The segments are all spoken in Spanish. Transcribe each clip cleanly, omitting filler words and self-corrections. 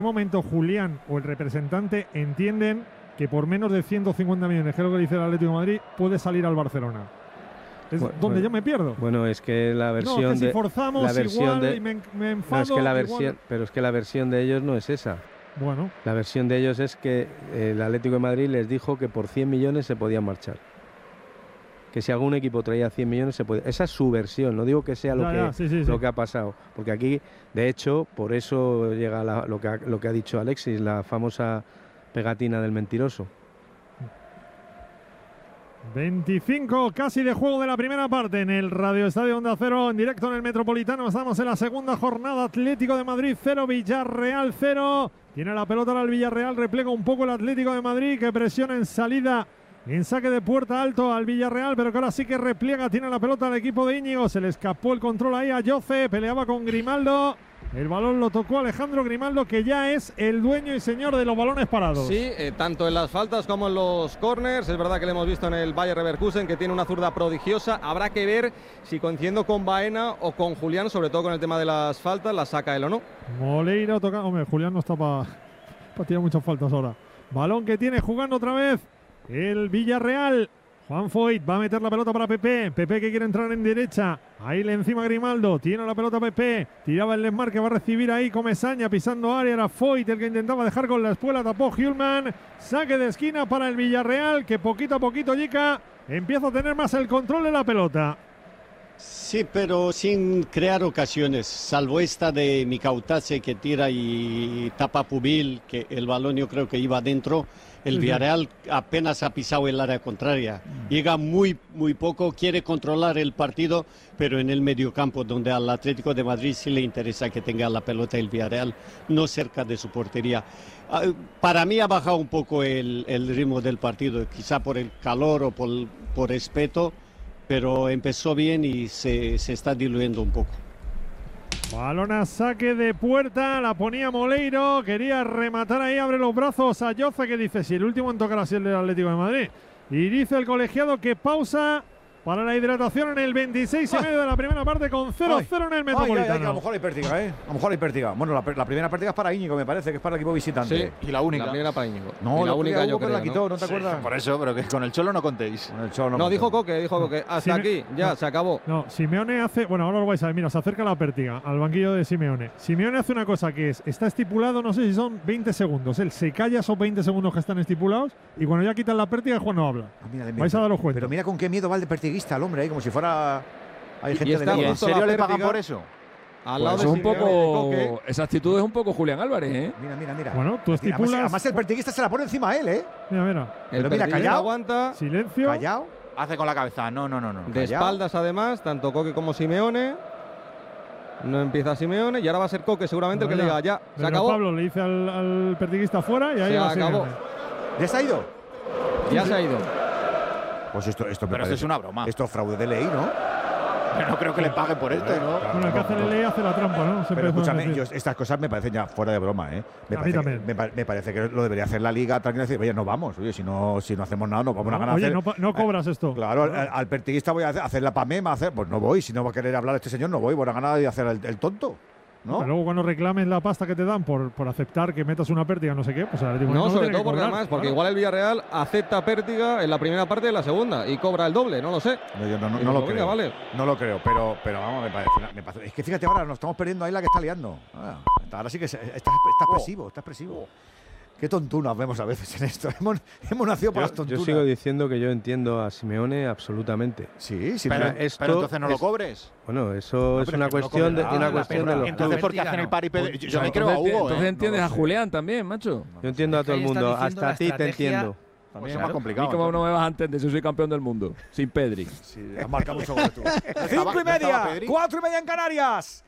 momento Julián o el representante entienden que por menos de 150 millones, que es lo que dice el Atlético de Madrid, puede salir al Barcelona? Es donde yo me pierdo. Bueno, es que la versión no, es que si forzamos la versión igual de, y me enfado. No, es que la versión, igual. pero es que la versión de ellos no es esa. Bueno. La versión de ellos es que el Atlético de Madrid les dijo que por 100 millones se podían marchar. Que si algún equipo traía 100 millones se puede. Esa es su versión, no digo que sea lo que ha pasado. Porque aquí, de hecho, por eso llega lo que ha dicho Alexis, la famosa pegatina del mentiroso. 25 casi de juego de la primera parte en el Radio Estadio Onda Cero, en directo en el Metropolitano. Estamos en la segunda jornada. Atlético de Madrid 0, Villarreal 0. Tiene la pelota ahora el Villarreal, replega un poco el Atlético de Madrid, que presiona en salida, en saque de puerta alto al Villarreal, pero que ahora sí que repliega. Tiene la pelota al equipo de Íñigo, se le escapó el control ahí a Yoce, peleaba con Grimaldo. El balón lo tocó Alejandro Grimaldo, que ya es el dueño y señor de los balones parados. Sí, tanto en las faltas como en los corners. Es verdad que le hemos visto en el Bayer Leverkusen, que tiene una zurda prodigiosa. Habrá que ver si coincidiendo con Baena o con Julián, sobre todo con el tema de las faltas, la saca él o no. Moleiro toca. Hombre, Julián no está para tirar muchas faltas ahora. Balón que tiene jugando otra vez el Villarreal. Juan Foyt va a meter la pelota para Pepe. Pepe que quiere entrar en derecha. Ahí le encima Grimaldo. Tiene la pelota Pepe. Tiraba el desmarque. Va a recibir ahí Comesaña pisando área. Era Foyt el que intentaba dejar con la espuela. Tapó Hjulman. Saque de esquina para el Villarreal, que poquito a poquito Yica empieza a tener más el control de la pelota. Sí, pero sin crear ocasiones, salvo esta de Micautase que tira y tapa Pubil, que el balón yo creo que iba adentro. El Villarreal apenas ha pisado el área contraria. Llega muy poco, quiere controlar el partido, pero en el mediocampo, donde al Atlético de Madrid sí le interesa que tenga la pelota el Villarreal, no cerca de su portería. Para mí ha bajado un poco el ritmo del partido, quizá por el calor o por respeto, pero empezó bien y se está diluyendo un poco. Balón a saque de puerta, la ponía Moleiro, quería rematar ahí, abre los brazos a Yoce, que dice, si el último en tocar así el del Atlético de Madrid. Y dice el colegiado que pausa para la hidratación en el 26,5 de la primera parte, con 0-0 en el Metropolitano. A lo mejor hay pértiga, A lo mejor hay pértiga. Bueno, la primera pértiga es para Íñigo, me parece, que es para el equipo visitante. Sí, y la única. La primera para Íñigo. No, la única yo creo, la quitó, ¿no te acuerdas? Por eso, pero que con el Cholo no contéis. Con el Cholo no, dijo Coque. Hasta aquí, ya, se acabó. No, Simeone hace… Bueno, ahora lo vais a ver. Mira, se acerca la pértiga al banquillo de Simeone. Simeone hace una cosa que está estipulado, no sé si son 20 segundos. Él se calla esos 20 segundos que están estipulados y cuando ya quitan la pértiga es cuando habla. Vais a daros cuenta. Pero mira con qué miedo va el de pertiguista el hombre, como si fuera… Hay gente ¿Y en serio le pagan por eso? Al lado pues de un poco, esa actitud es un poco Julián Álvarez, ¿eh? Mira. Bueno, tú estipulas… Además el pertiguista se la pone encima a él, ¿eh? Mira. Pero mira, callado. Aguanta. Silencio. Callado. Hace con la cabeza. No. De espaldas, además, tanto Coque como Simeone. No empieza Simeone y ahora va a ser Coque seguramente el que le diga ya. Se acabó. Pablo le dice al pertiguista fuera y ahí se va acabó. Simeone. ¿Ya se ha ido? Ya se ha ido. Pues esto pero esto es una broma. Esto es fraude de ley, ¿no? Pero no creo que le pague por esto, ¿no? Bueno, el que hace la ley hace la trampa, ¿no? Pero escúchame, estas cosas me parecen ya fuera de broma, ¿eh? Me parece que lo debería hacer la Liga tranquila y decir, oye, no vamos. Oye, si no hacemos nada, no vamos a ganar. Oye, no cobras esto. Claro, al pertiguista voy a hacer la PAMEMA, pues no voy. Si no va a querer hablar este señor, no voy. Voy a ganar y hacer el tonto. ¿No? Pero luego cuando reclames la pasta que te dan por aceptar que metas una pértiga, no sé qué, pues no, sobre todo porque además, porque igual el Villarreal acepta pértiga en la primera parte y en la segunda y cobra el doble, no lo sé. Yo no lo creo. Vale. No lo creo, pero vamos, me parece. Es que fíjate ahora, nos estamos perdiendo ahí la que está liando. Ahora sí que está expresivo. Qué tontunas vemos a veces en esto. Hemos nacido para las tontunas. Yo sigo diciendo que yo entiendo a Simeone absolutamente. Sí, pero entonces no lo cobres. Bueno, eso es una cuestión de los… Entonces, ¿por qué hacen el paripé? Yo me creo a Hugo. Entonces entiendes a Julián también, macho. Yo entiendo a todo el mundo. Hasta a ti te entiendo. También es más complicado. ¿Y cómo no me vas a entender si soy campeón del mundo? Sin Pedri. Sí, has marcado mucho gol tú. 5:30, 4:30 en Canarias.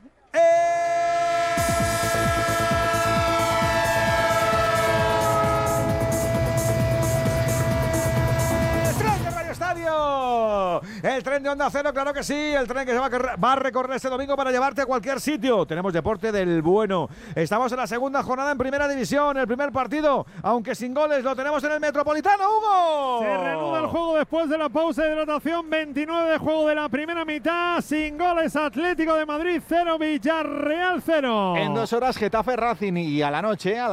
El tren de Onda Cero, claro que sí. El tren que va a recorrer este domingo para llevarte a cualquier sitio. Tenemos deporte del bueno. Estamos en la segunda jornada en Primera División. El primer partido, aunque sin goles, lo tenemos en el Metropolitano, Hugo. Se reanuda el juego después de la pausa de hidratación. 29 de juego de la primera mitad. Sin goles, Atlético de Madrid 0, Villarreal 0. En 2 horas, Getafe Racing y a la noche,